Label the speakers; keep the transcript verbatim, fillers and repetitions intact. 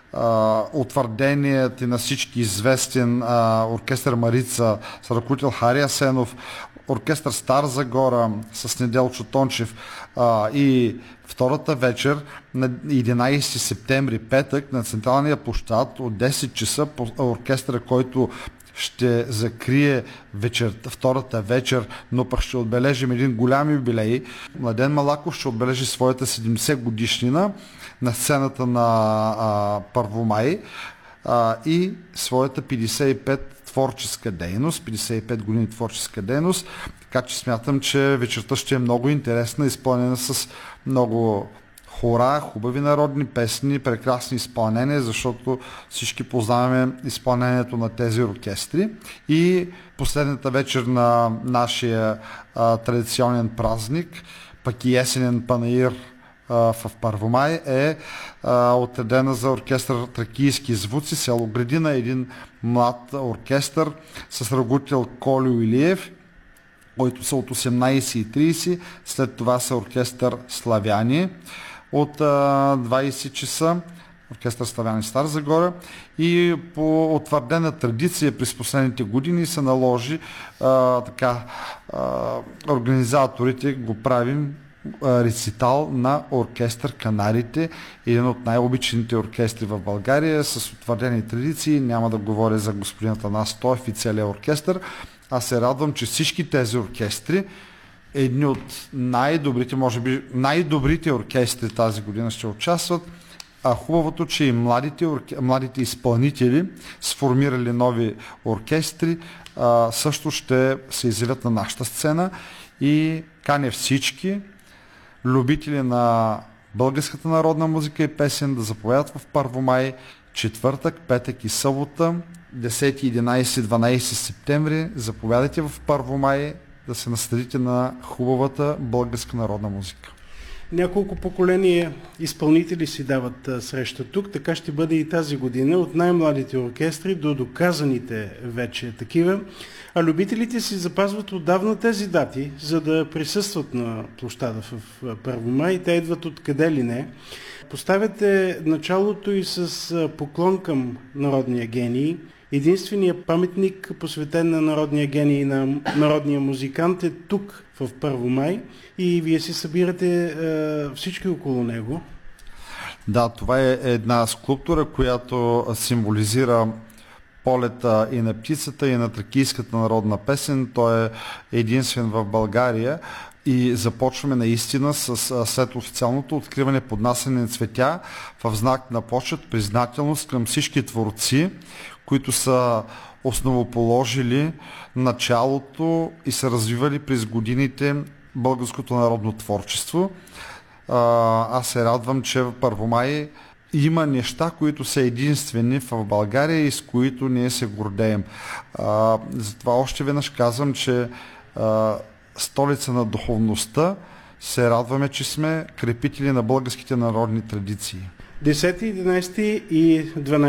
Speaker 1: утвърденият и на всички известен а, оркестър Марица с ръководител Хари Асенов, оркестър Стара Загора с Неделчо Тончев а, и втората вечер на единайсети септември, петък, на централния площад от десет часа по оркестъра, който ще закрие вечер, втората вечер, но пък ще отбележим един голям юбилей. Младен Малаков ще отбележи своята седемдесет годишнина на сцената на а, Първомай а, и своята петдесет и пет творческа дейност, петдесет и пет години творческа дейност, така че смятам, че вечерта ще е много интересна, изпълнена с много хора, хубави народни песни, прекрасни изпълнения, защото всички познаваме изпълнението на тези оркестри. И последната вечер на нашия а, традиционен празник, пък и есенен панаир а, в Първомай е а, отредена за оркестър Тракийски звуци, село Градина, един млад оркестър с ръководител Колю Илиев, които са от осемнайсет и трийсет, след това са оркестър Славяни от а, двайсет часа, оркестър Славяни Стара Загора, и по утвърдена традиция през последните години се наложи а, така а, организаторите го правим а, рецитал на оркестър Канарите, един от най-обичаните оркестри в България с утвърдени традиции. Няма да говоря за господин Атанас Стоев и целият оркестър. Аз се радвам, че всички тези оркестри, едни от най-добрите, може би най-добрите оркестри тази година ще участват, а хубавото, че и младите, младите изпълнители, сформирали нови оркестри, а, също ще се изявят на нашата сцена и каня всички любители на българската народна музика и песен да заповядат в Първомай четвъртък, петък и събота, десети, единайсети, дванайсети септември. Заповядайте в Първомай да се насладите на хубавата българска народна музика.
Speaker 2: Няколко поколения изпълнители си дават среща тук, така ще бъде и тази година, от най-младите оркестри до доказаните вече такива. А любителите си запазват отдавна тези дати, за да присъстват на площада в Първомай. Те идват откъде ли не. Поставяте началото и с поклон към народния гений. Единственият паметник, посветен на народния гений и на народния музикант, е тук в Първомай и вие си събирате е, всички около него.
Speaker 1: Да, това е една скулптура, която символизира полета и на птицата, и на тракийската народна песен. Той е единствен в България и започваме наистина с, след официалното откриване поднасяне на цветя в знак на почет, признателност към всички творци, които са основоположили началото и са развивали през годините българското народно творчество. Аз се радвам, че в Първомай има неща, които са единствени в България и с които ние се гордеем. Затова още веднъж казвам, че столица на духовността, се радваме, че сме крепители на българските народни традиции.
Speaker 2: десети, единайсети и дванайсети